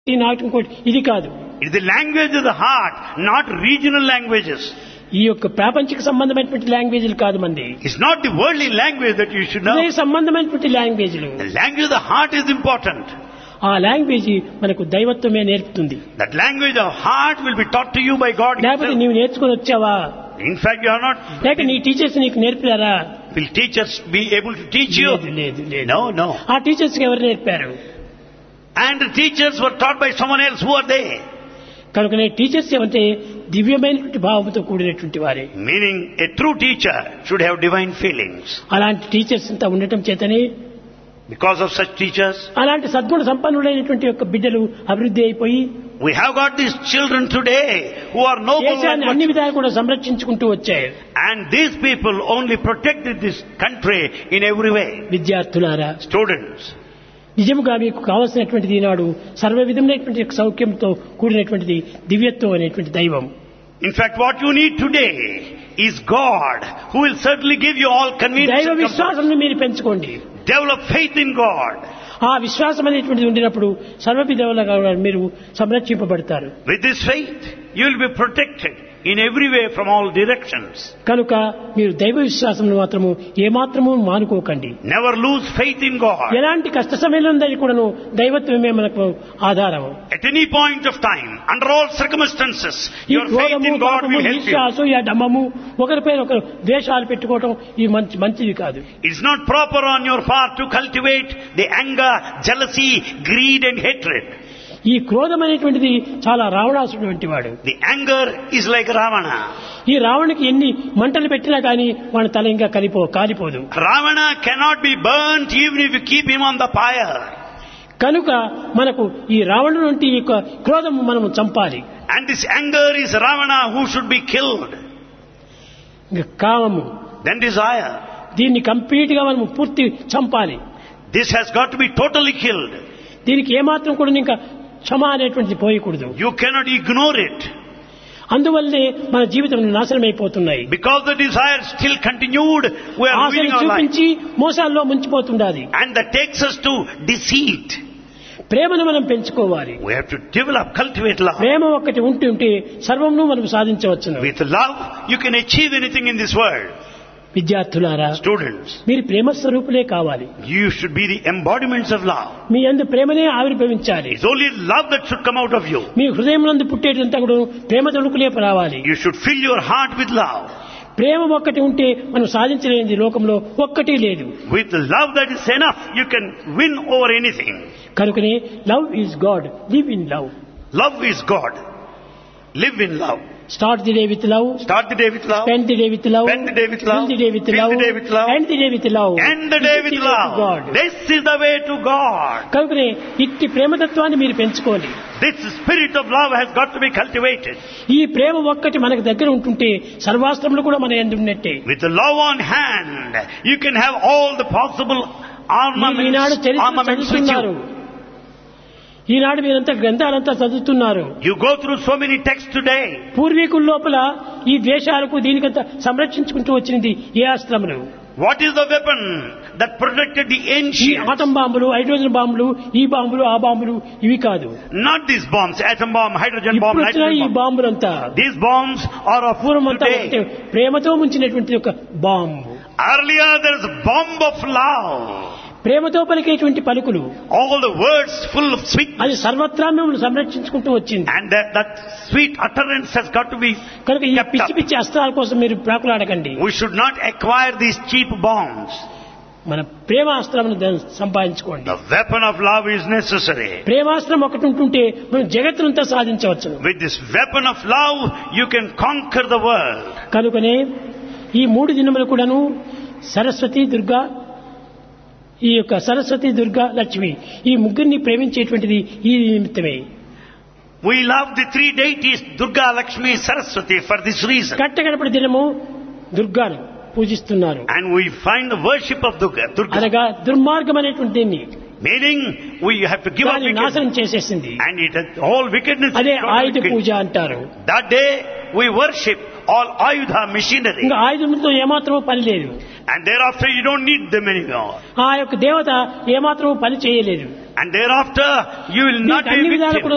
నాకు ఇంకోటి ఇది కాదు. It is the language of the heart, not regional languages. ఈ యొక్క ప్రాపంచిక సంబంధమైనటువంటి లాంగ్వేజ్లు కాదు మంది. It's not the worldly language that you should know. హృదయ సంబంధమైనటువంటి లాంగ్వేజ్లు. The language of the heart is important. ఆ లాంగ్వేజ్ మనకు దైవత్వమే నేర్పుతుంది. That language of heart will be taught to you by God లేకపోతే himself. నీవు నేర్చుకుని వచ్చావా? In fact, you are not. లేక నీ టీచర్స్ నీకు నేర్పారా? Will teachers be able to teach you? లేదు లేదు. No, no. ఆ టీచర్స్ కి ఎవరు నేర్పారు? And the teachers were taught by someone else. Who are they? కనుక టీచర్స్ ఏమంటే దివ్యమైనటువంటి భావంతో కూడినటువంటి వారే. Meaning, a true teacher should have divine feelings. అలాంటి టీచర్స్ అంతా ఉండటం చేతనే Because of such teachers, అలాంటి సద్గుణ సంపన్నులైనటువంటి యొక్క బిడ్డలు అభివృద్ధి అయిపోయి we have got these children today who are noble. దేశాన్ని అన్ని విధాలు కూడా సంరక్షించుకుంటూ వచ్చారు. And these people only protected this country in every way. విద్యార్థులారా, Students, నిజముగా మీకు కావలసినటువంటిది ఈనాడు సర్వ విధమైనటువంటి సౌఖ్యంతో కూడినటువంటిది దివ్యత్వం అనేటువంటి దైవం. in fact, what you need today is God, who will certainly give you all convenience దైవ and comfort. విశ్వాసం మీరు పెంచుకోండి. Develop faith in God. ఆ విశ్వాసం అనేటువంటిది ఉండినప్పుడు సర్వ విధములుగా మీరు సంరక్షింపబడతారు. With this faith, you will be protected in every way from all directions. కనుక మీరు దైవ విశ్వాసం మాత్రము ఏమాత్రము మానుకోకండి. Never lose faith in God. ఎలాంటి కష్ట సమయంలో కూడాను దైవత్వమే మనకు ఆధారం. At any point of time, under all circumstances, ఈ your faith క్రోధము, in God పాపము, will help you. ఈర్ష్య, అసూయ, డమ్మము, ఒకరిపై ఒకరు ద్వేషాలు పెట్టుకోవటం ఇది మంచిది కాదు. It's not proper on your part to cultivate the anger, jealousy, greed and hatred. ఈ క్రోధం అనేటువంటిది చాలా రావణాసుడు వంటి వాడు. The anger is like Ravana. ఈ రావణునికి ఎన్ని మంటలు పెట్టినా కానీ వాడి తల ఇంకా కాలిపోదు. Ravana cannot be burnt even if you keep him on the fire. కనుక మనకు ఈ రావణుడు వంటి యొక్క క్రోధం మనం చంపాలి. And this anger is Ravana who should be killed. ఇంకా కామము, Then desire. దీన్ని కంప్లీట్ గా మనం పూర్తి చంపాలి. This has got to be totally killed. దీనికి ఏమాత్రం కూడా ఇంకా క్షమ అనేటువంటిది పోయకూడదు. You cannot ignore it. అందువల్లనే మన జీవితం నాశనం అయిపోతున్నాయి. Because the desire still continued, we are ఆశను ruining our life. చూపించి మోసాల్లో ముంచిపోతుండాలి. And that takes us to deceit. ప్రేమను మనం పెంచుకోవాలి. We have to develop, cultivate love. ప్రేమ ఒక్కటి ఉంటే సర్వమును మనం సాధించవచ్చును. With love, you can achieve anything in this world. విద్యార్థులారా, Students, మీరు ప్రేమ స్వరూపులే కావాలి. you should be the embodiments of love. మీ యందు ప్రేమనే ఆవిర్భవించాలి. It's only love that should come out of you. మీ హృదయం నందు పుట్టేటంతా కూడా ప్రేమ తొణుకులే రావాలి. You should fill your heart with love. ప్రేమ ఒక్కటి ఉంటే మనం సాధించలేనిది లోకంలో ఒక్కటి లేదు. With love that is enough, you can win over anything. కనుకనే love is God, live in love. Love is God. Live in love. Start the day with love, Start the day with love. spend the day with love, Spend the day with love. fill the day with Fill love, the day with love. end the day with love. End the day with love. God. This is the way to God. కనుకనే ఇట్టి ప్రేమతత్వాన్ని మీరు పెంచుకోండి. This spirit of love has got to be cultivated. ఈ ప్రేమ ఒక్కటి మనకు దగ్గర ఉంటుంటే సర్వాస్త్రములు కూడా మన యందు ఉన్నట్టే. With the love on hand, you can have all the possible మీరు ఈనాడు చరిత్ర armaments with చదువుతున్నారు. you. ఈనాడు మీరంతా గ్రంథాలంతా చదువుతున్నారు. You go through so many texts today. పూర్వీకుల లోపల ఈ ద్వేషాలకు దీనికంతా సంరక్షించుకుంటూ వచ్చినది ఏ అస్త్రములు? What is the weapon that protected the ఈ ancients? ఆటం బాంబులు, హైడ్రోజన్ బాంబులు, ఈ బాంబులు, ఆ బాంబులు ఇవి కాదు. Not these bombs, atom bomb, hydrogen bomb, ఇప్పుడు వచ్చిన ఈ nitrogen bomb. బాంబులంతా These bombs are of పూర్వమంతా ఒకటే today. ప్రేమతో ముంచినటువంటి ఒక bomb. Earlier there is a bomb of love. ప్రేమతో పలికేటువంటి పలుకులు, All the words full of sweetness. అది సర్వత్రా మిమ్మల్ని సంరక్షించుకుంటూ వచ్చింది. And that sweet utterance has got to be కనుక ఈ kept పిచ్చి up. పిచ్చి అస్త్రాల కోసం మీరు ప్రాకులాడకండి. We should not acquire these cheap bombs. మన ప్రేమాస్త్రమును సంపాదించుకోండి. The weapon of love is necessary. ప్రేమాస్త్రం ఒకటి ఉంటుంటే మనం జగత్తునంతా సాధించవచ్చు. With this weapon of love, you can conquer the world. కనుకనే ఈ 3 దినములు కూడాను సరస్వతి, దుర్గా, ఈ యొక్క సరస్వతి, దుర్గా, లక్ష్మి ఈ ముగ్గురిని ప్రేమించేటువంటిది ఈ నిమిత్తమే. We love the 3 deities, Durga, Lakshmi, Saraswati, for this reason. కట్టగడపటి దినము దుర్గాను పూజిస్తున్నారు. And we find the worship of Durga. అనగా దుర్మార్గం అనేటువంటి దీన్ని Meaning, we have to give up దాన్ని wickedness. నాశనం చేసేసింది. And it has all wickedness. అదే is ఆయుధ wicked. పూజ అంటారు. That day, we worship all Ayudha machinery. ఇంకా ఆయుధంతో ఏమాత్రమూ పని లేదు. And thereafter, you don't need them anymore. ఆ యొక్క దేవత ఏమాత్రమూ పని చేయలేదు. And thereafter, you will not దీనికి be అన్ని a విధాలు victim. కూడా